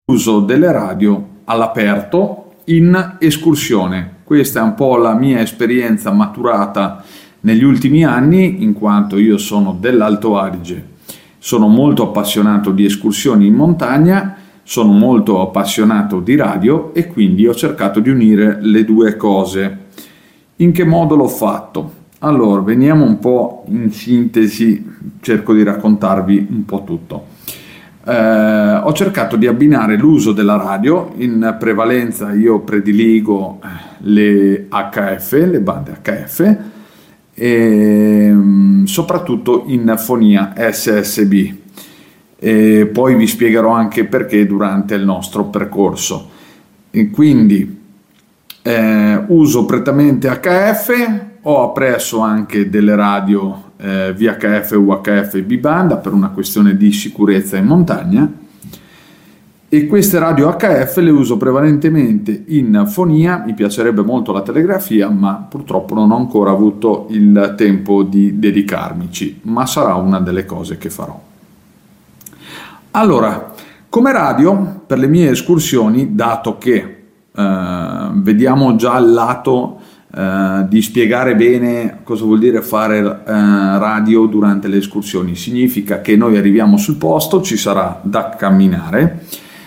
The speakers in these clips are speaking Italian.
uso delle radio all'aperto in escursione. Questa è un po' la mia esperienza maturata negli ultimi anni, in quanto io sono dell'Alto Adige, sono molto appassionato di escursioni in montagna, sono molto appassionato di radio e quindi ho cercato di unire le due cose. In che modo l'ho fatto? Allora, veniamo un po' in sintesi, cerco di raccontarvi un po' tutto. Ho cercato di abbinare l'uso della radio, in prevalenza io prediligo le HF, le bande HF, e soprattutto in fonia SSB. E poi vi spiegherò anche perché durante il nostro percorso. E quindi uso prettamente HF, ho appresso anche delle radio VHF, UHF e B-banda per una questione di sicurezza in montagna, e queste radio HF le uso prevalentemente in fonia. Mi piacerebbe molto la telegrafia, ma purtroppo non ho ancora avuto il tempo di dedicarmici, ma sarà una delle cose che farò. Allora, come radio per le mie escursioni, dato che vediamo già il lato di spiegare bene cosa vuol dire fare radio durante le escursioni, significa che noi arriviamo sul posto, ci sarà da camminare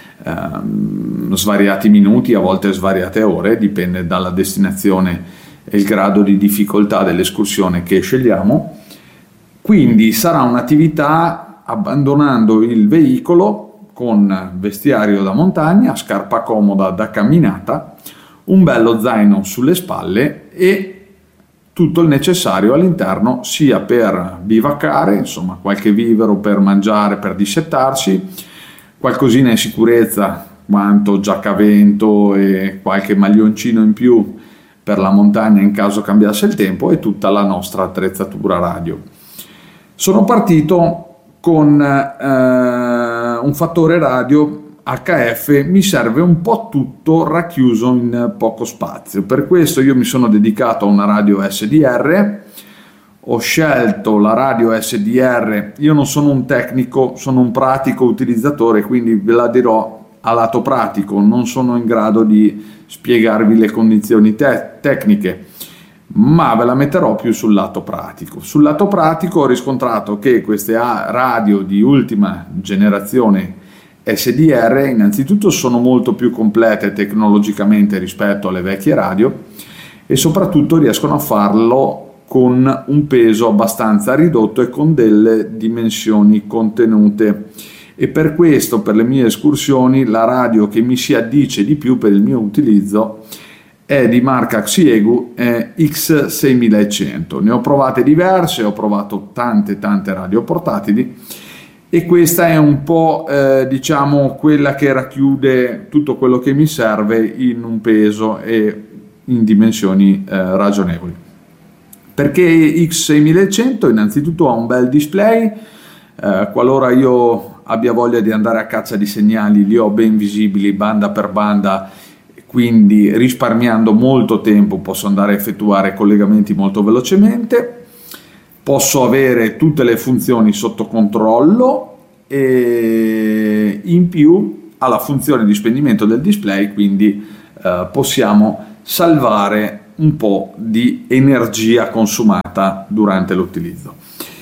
svariati minuti, a volte svariate ore, dipende dalla destinazione e il grado di difficoltà dell'escursione che scegliamo. Quindi sarà un'attività abbandonando il veicolo, con vestiario da montagna, scarpa comoda da camminata, un bello zaino sulle spalle e tutto il necessario all'interno, sia per bivaccare, insomma qualche vivero per mangiare, per dissettarsi, qualcosina in sicurezza, quanto giacca a vento e qualche maglioncino in più per la montagna in caso cambiasse il tempo, e tutta la nostra attrezzatura radio. Sono partito con un fattore radio HF, mi serve un po' tutto racchiuso in poco spazio. Per questo io mi sono dedicato a una radio SDR. Ho scelto la radio SDR, io non sono un tecnico, sono un pratico utilizzatore, quindi ve la dirò a lato pratico, non sono in grado di spiegarvi le condizioni tecniche, ma ve la metterò più sul lato pratico. Sul lato pratico ho riscontrato che queste radio di ultima generazione SDR innanzitutto sono molto più complete tecnologicamente rispetto alle vecchie radio, e soprattutto riescono a farlo con un peso abbastanza ridotto e con delle dimensioni contenute, e per questo per le mie escursioni la radio che mi si addice di più per il mio utilizzo è di marca Xiegu X6100. Ne ho provate diverse, ho provato tante radio portatili, e questa è un po' diciamo quella che racchiude tutto quello che mi serve in un peso e in dimensioni ragionevoli. Perché X6100? Innanzitutto ha un bel display, qualora io abbia voglia di andare a caccia di segnali li ho ben visibili banda per banda, quindi risparmiando molto tempo posso andare a effettuare collegamenti molto velocemente. Posso avere tutte le funzioni sotto controllo, e in più ha la funzione di spegnimento del display, quindi possiamo salvare un po' di energia consumata durante l'utilizzo.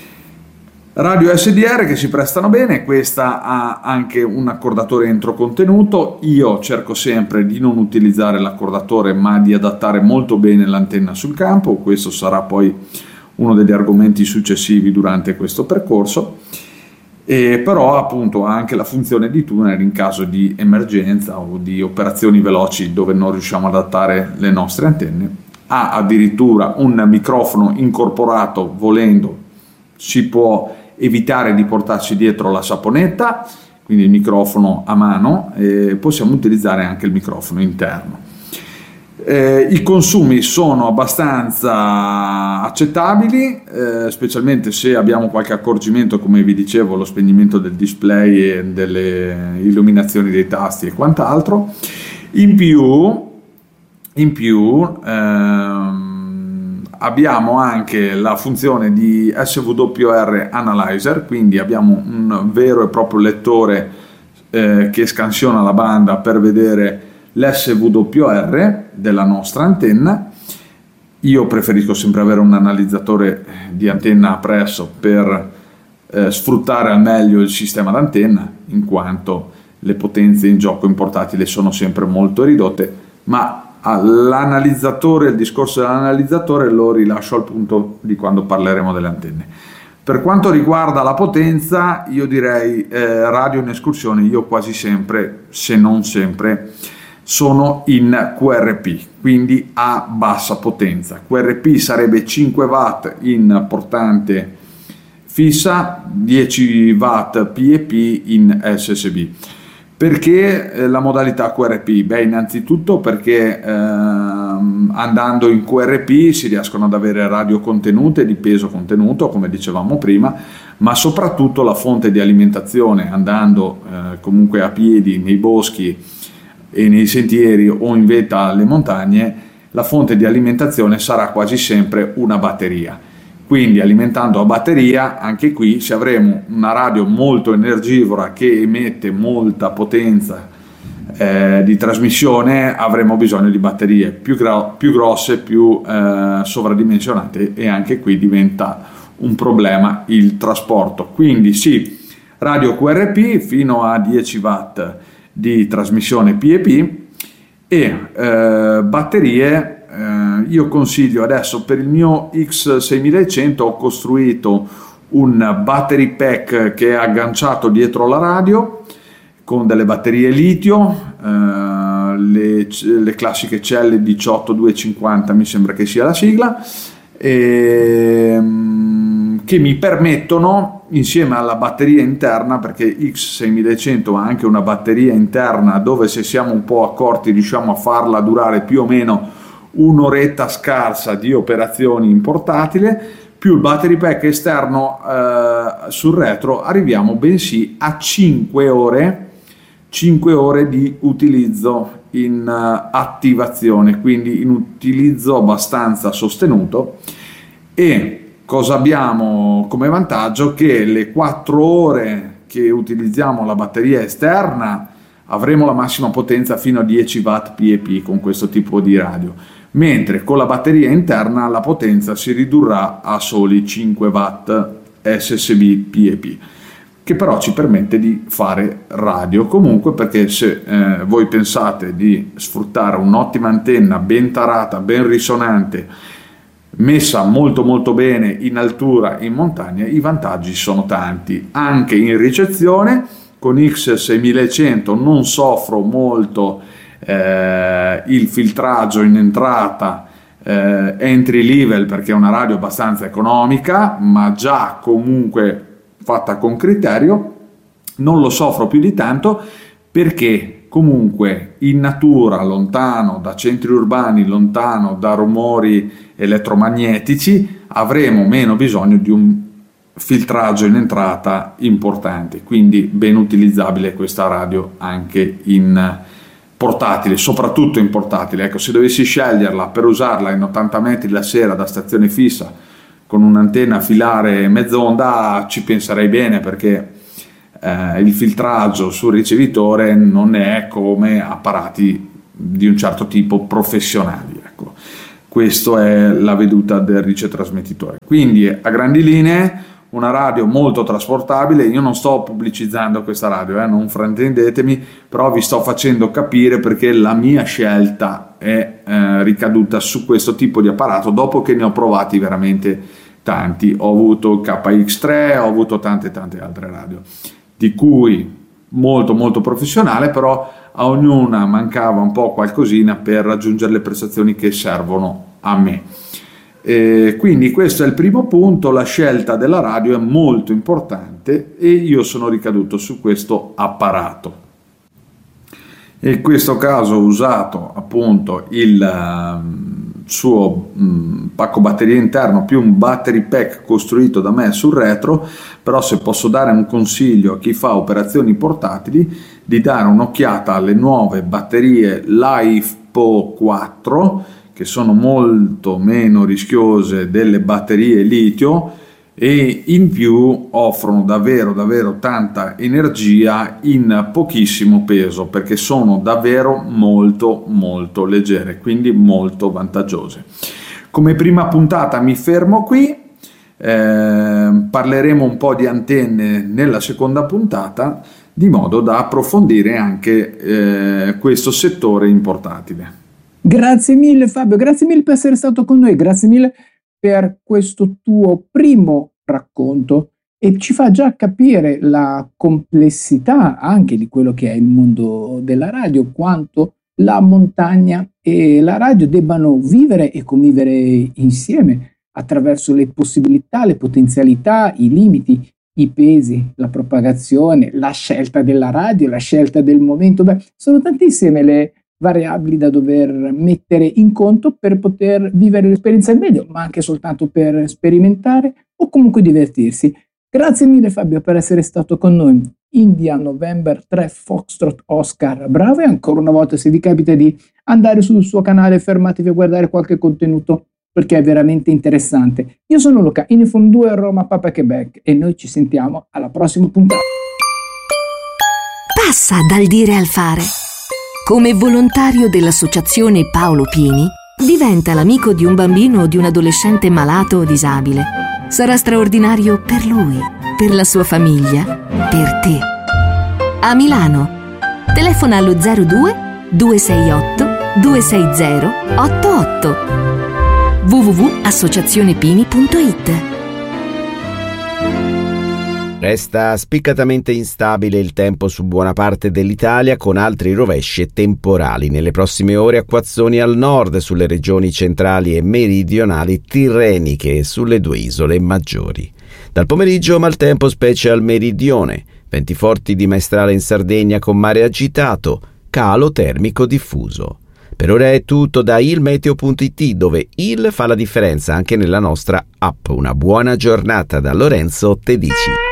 Radio SDR che si prestano bene. Questa ha anche un accordatore entro contenuto. Io cerco sempre di non utilizzare l'accordatore, ma di adattare molto bene l'antenna sul campo. Questo sarà poi uno degli argomenti successivi durante questo percorso. Però appunto ha anche la funzione di tuner in caso di emergenza o di operazioni veloci dove non riusciamo ad adattare le nostre antenne. Ha addirittura un microfono incorporato, volendo si può evitare di portarci dietro la saponetta, quindi il microfono a mano, e possiamo utilizzare anche il microfono interno. I consumi sono abbastanza accettabili, specialmente se abbiamo qualche accorgimento, come vi dicevo, lo spegnimento del display e delle illuminazioni dei tasti e quant'altro. In più abbiamo anche la funzione di SWR Analyzer, quindi abbiamo un vero e proprio lettore che scansiona la banda per vedere l'SWR della nostra antenna. Io preferisco sempre avere un analizzatore di antenna appresso per sfruttare al meglio il sistema d'antenna, in quanto le potenze in gioco in portatile sono sempre molto ridotte, ma l'analizzatore, il discorso dell'analizzatore lo rilascio al punto di quando parleremo delle antenne. Per quanto riguarda la potenza, io direi radio in escursione, io quasi sempre, se non sempre, sono in QRP, quindi a bassa potenza. QRP sarebbe 5 watt in portante fissa, 10 watt PEP in SSB. Perché la modalità QRP? Beh, innanzitutto perché andando in QRP si riescono ad avere radio contenute di peso contenuto, come dicevamo prima, ma soprattutto la fonte di alimentazione, andando comunque a piedi nei boschi e nei sentieri o in vetta alle montagne, la fonte di alimentazione sarà quasi sempre una batteria. Quindi alimentando a batteria, anche qui se avremo una radio molto energivora che emette molta potenza di trasmissione, avremo bisogno di batterie più grosse, più sovradimensionate, e anche qui diventa un problema il trasporto. Quindi sì, radio QRP fino a 10 watt di trasmissione PEP e batterie. Io consiglio adesso, per il mio X6100 ho costruito un battery pack che è agganciato dietro la radio con delle batterie litio, le classiche celle 18250 mi sembra che sia la sigla, che mi permettono, insieme alla batteria interna, perché X6100 ha anche una batteria interna dove, se siamo un po' accorti, riusciamo a farla durare più o meno un'oretta scarsa di operazioni in portatile, più il battery pack esterno sul retro, arriviamo bensì a 5 ore di utilizzo in attivazione, quindi in utilizzo abbastanza sostenuto. E cosa abbiamo come vantaggio? Che le 4 ore che utilizziamo la batteria esterna avremo la massima potenza fino a 10 watt PEP con questo tipo di radio, mentre con la batteria interna la potenza si ridurrà a soli 5 watt SSB PEP, che però ci permette di fare radio comunque, perché se voi pensate di sfruttare un'ottima antenna ben tarata, ben risonante, messa molto molto bene in altura, in montagna, i vantaggi sono tanti. Anche in ricezione con X6100 non soffro molto il filtraggio in entrata entry level, perché è una radio abbastanza economica ma già comunque fatta con criterio. Non lo soffro più di tanto perché comunque in natura, lontano da centri urbani, lontano da rumori elettromagnetici, avremo meno bisogno di un filtraggio in entrata importante, quindi ben utilizzabile questa radio anche in portatile, soprattutto in portatile. Ecco, se dovessi sceglierla per usarla in 80 metri la sera da stazione fissa con un'antenna a filare mezz'onda, ci penserei bene, perché il filtraggio sul ricevitore non è come apparati di un certo tipo professionali. Ecco, questa è la veduta del ricetrasmettitore. Quindi a grandi linee una radio molto trasportabile. Io non sto pubblicizzando questa radio, non fraintendetemi, però vi sto facendo capire perché la mia scelta è ricaduta su questo tipo di apparato dopo che ne ho provati veramente tanti. Ho avuto il KX3, ho avuto tante altre radio, di cui molto molto professionale, però a ognuna mancava un po' qualcosina per raggiungere le prestazioni che servono a me. Quindi questo è il primo punto. La scelta della radio è molto importante e io sono ricaduto su questo apparato. In questo caso ho usato appunto il suo pacco batteria interno più un battery pack costruito da me sul retro. Però se posso dare un consiglio a chi fa operazioni portatili, di dare un'occhiata alle nuove batterie LiFePO 4, che sono molto meno rischiose delle batterie litio, e in più offrono davvero tanta energia in pochissimo peso, perché sono davvero molto leggere, quindi molto vantaggiose. Come prima puntata mi fermo qui, parleremo un po' di antenne nella seconda puntata, di modo da approfondire anche questo settore in portatile. Grazie mille Fabio, grazie mille per essere stato con noi, grazie mille per questo tuo primo racconto, e ci fa già capire la complessità anche di quello che è il mondo della radio, quanto la montagna e la radio debbano vivere e convivere insieme attraverso le possibilità, le potenzialità, i limiti, i pesi, la propagazione, la scelta della radio, la scelta del momento. Sono tantissime le variabili da dover mettere in conto per poter vivere l'esperienza al meglio, ma anche soltanto per sperimentare o comunque divertirsi. Grazie mille Fabio per essere stato con noi. India November 3 Foxtrot Oscar Bravo, e ancora una volta, se vi capita di andare sul suo canale, fermatevi a guardare qualche contenuto perché è veramente interessante. Io sono Luca, Inifon 2 Roma Papa Quebec, e noi ci sentiamo alla prossima puntata. Passa dal dire al fare. Come volontario dell'associazione Paolo Pini, diventa l'amico di un bambino o di un adolescente malato o disabile. Sarà straordinario per lui, per la sua famiglia, per te. A Milano, telefona allo 02 268 260 88. www.associazionepini.it. Resta spiccatamente instabile il tempo su buona parte dell'Italia, con altri rovesci e temporali. Nelle prossime ore acquazzoni al nord, sulle regioni centrali e meridionali tirreniche e sulle 2 isole maggiori. Dal pomeriggio maltempo specie al meridione, venti forti di maestrale in Sardegna con mare agitato, calo termico diffuso. Per ora è tutto da ilmeteo.it, dove il fa la differenza anche nella nostra app. Una buona giornata da Lorenzo Tedici.